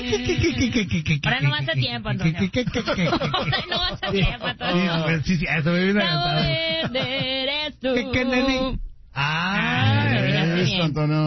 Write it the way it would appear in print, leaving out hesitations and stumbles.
Ahora no hace tiempo, Antonio. No hace tiempo, Antonio. Sí, eso me viene a Eres tú. Ah, Antonio.